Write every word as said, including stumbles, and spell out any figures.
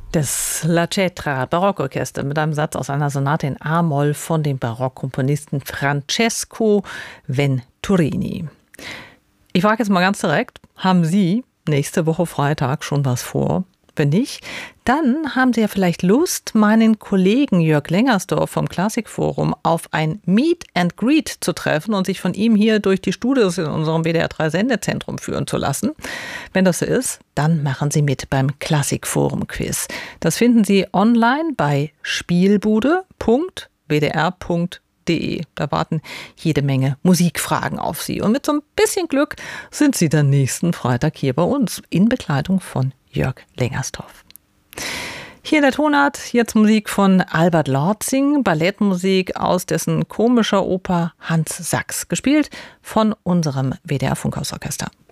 Das La Cetra Barockorchester mit einem Satz aus einer Sonate in A-Moll von dem Barockkomponisten Francesco Venturini. Ich frage jetzt mal ganz direkt, haben Sie nächste Woche Freitag schon was vor? Wenn nicht, dann haben Sie ja vielleicht Lust, meinen Kollegen Jörg Lengersdorf vom Klassikforum auf ein Meet and Greet zu treffen und sich von ihm hier durch die Studios in unserem W D R drei Sendezentrum führen zu lassen. Wenn das so ist, dann machen Sie mit beim Klassikforum-Quiz. Das finden Sie online bei spielbude punkt w d r punkt de. Da warten jede Menge Musikfragen auf Sie. Und mit so ein bisschen Glück sind Sie dann nächsten Freitag hier bei uns in Begleitung von Jörg Lengersdorf. Hier in der Tonart jetzt Musik von Albert Lortzing, Ballettmusik aus dessen komischer Oper Hans Sachs, gespielt von unserem W D R Funkhausorchester.